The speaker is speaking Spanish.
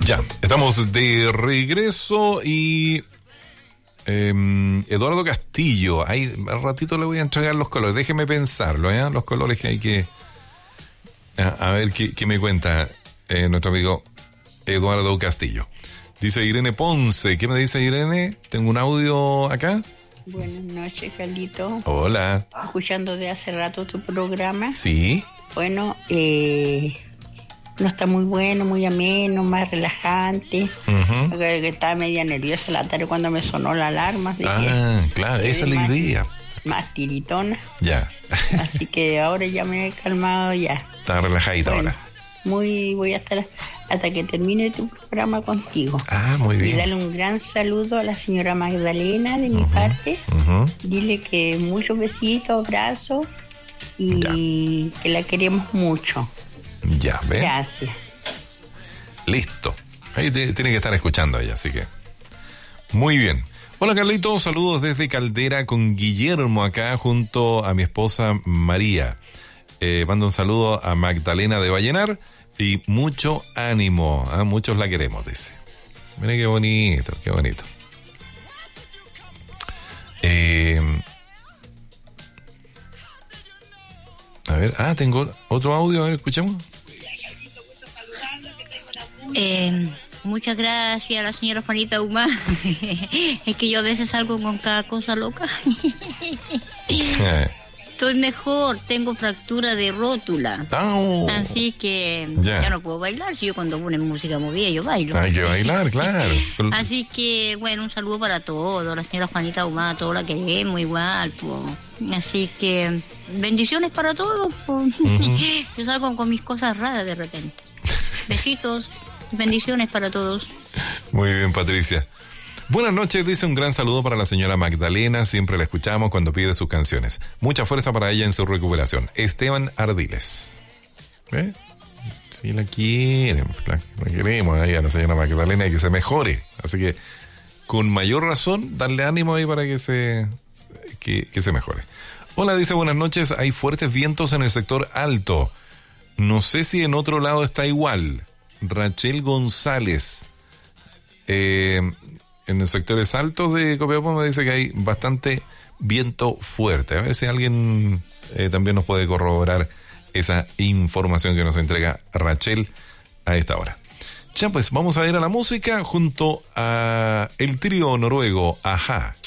Ya, estamos de regreso y Eduardo Castillo, ahí al ratito le voy a entregar los colores, déjeme pensarlo, ¿ya? Los colores que hay que... A ver qué me cuenta nuestro amigo Eduardo Castillo. Dice Irene Ponce, ¿qué me dice Irene? Tengo un audio acá. Buenas noches, Carlito. Hola. Escuchando de hace rato tu programa. Sí. Bueno, no está muy bueno, muy ameno, más relajante. Uh-huh. Que estaba media nerviosa la tarde cuando me sonó la alarma. Así claro, esa es la idea. Más tiritona. Ya. Así que ahora ya me he calmado ya. Está relajadita ahora. Voy a estar hasta que termine tu programa contigo. Muy bien. Y darle un gran saludo a la señora Magdalena de mi parte. Uh-huh. Dile que muchos besitos, abrazos y que la queremos mucho. Ya, ¿ves? Gracias. Listo. Ahí tiene que estar escuchando ella, así que... Muy bien. Hola, Carlitos, saludos desde Caldera con Guillermo acá junto a mi esposa María. Mando un saludo a Magdalena de Vallenar y mucho ánimo. Muchos la queremos, dice. Mira qué bonito, qué bonito. A ver, tengo otro audio, a ver, escuchamos. Muchas gracias a la señora Juanita Humá. Es que yo a veces salgo con cada cosa loca. Estoy mejor, tengo fractura de rótula. Así que ya no puedo bailar. Si yo cuando ponen música movida yo bailo. Hay que bailar, claro. Así que bueno, un saludo para todos. La señora Juanita Humá, todos la queremos igual, pues. Así que bendiciones para todos, pues. Uh-huh. Yo salgo con mis cosas raras de repente. Besitos, bendiciones para todos. Muy bien, Patricia. Buenas noches, dice un gran saludo para la señora Magdalena, siempre la escuchamos cuando pide sus canciones. Mucha fuerza para ella en su recuperación. Esteban Ardiles. ¿Ve? Sí, la quieren, la queremos ahí a la señora Magdalena y que se mejore. Así que, con mayor razón, darle ánimo ahí para que se mejore. Hola, dice buenas noches, hay fuertes vientos en el sector alto. No sé si en otro lado está igual. Rachel González. En los sectores altos de Copiapó me dice que hay bastante viento fuerte. A ver si alguien también nos puede corroborar esa información que nos entrega Rachel a esta hora. Ya pues, vamos a ir a la música junto a el trío noruego Ajá.